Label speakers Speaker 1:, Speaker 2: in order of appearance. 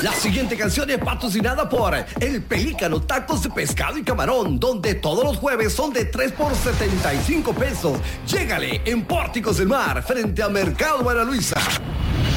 Speaker 1: La siguiente canción es patrocinada por El Pelícano Tacos de Pescado y Camarón, donde todos los jueves son de 3 por 75 pesos. Llégale en Pórticos del Mar, frente a Mercado Buena Luisa.